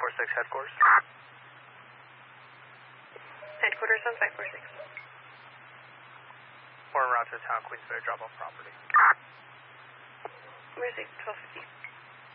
546 headquarters. Headquarters on 546. Or en route to town, Queensbury, drop off property. Where's 1250?